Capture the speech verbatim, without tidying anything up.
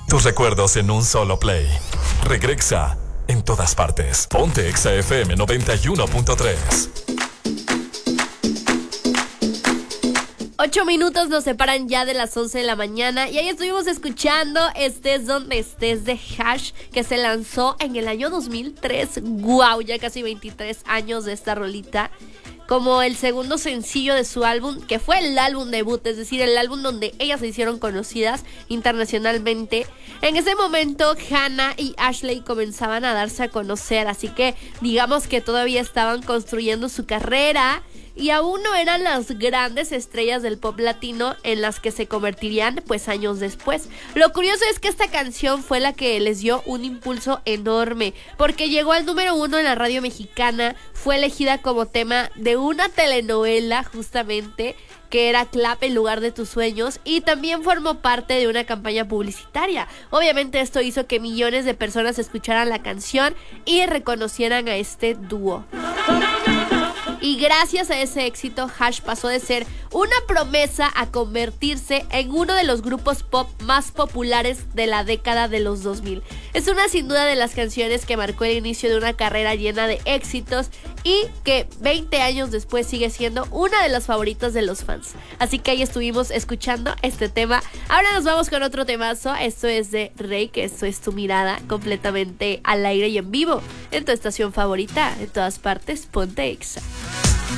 Tus recuerdos en un solo play. Regresa en todas partes. Ponte Exa F M noventa y uno punto tres. Ocho minutos nos separan ya de las once de la mañana y ahí estuvimos escuchando Estés Donde Estés de Hash, que se lanzó en el año dos mil tres. Wow, ya casi veintitrés años de esta rolita, como el segundo sencillo de su álbum, que fue el álbum debut, es decir, el álbum donde ellas se hicieron conocidas internacionalmente. En ese momento Hannah y Ashley comenzaban a darse a conocer, así que digamos que todavía estaban construyendo su carrera y aún no eran las grandes estrellas del pop latino en las que se convertirían pues años después. Lo curioso es que esta canción fue la que les dio un impulso enorme, porque llegó al número uno en la radio mexicana, fue elegida como tema de una telenovela justamente, que era Clap en lugar de tus sueños, y también formó parte de una campaña publicitaria. Obviamente esto hizo que millones de personas escucharan la canción y reconocieran a este dúo. Y gracias a ese éxito, Hash pasó de ser una promesa a convertirse en uno de los grupos pop más populares de la década de los dos mil. Es una sin duda de las canciones que marcó el inicio de una carrera llena de éxitos y que veinte años después sigue siendo una de las favoritas de los fans. Así que ahí estuvimos escuchando este tema. Ahora nos vamos con otro temazo. Esto es de Rey, que esto es Tu Mirada, completamente al aire y en vivo en tu estación favorita, en todas partes. Ponte Exa.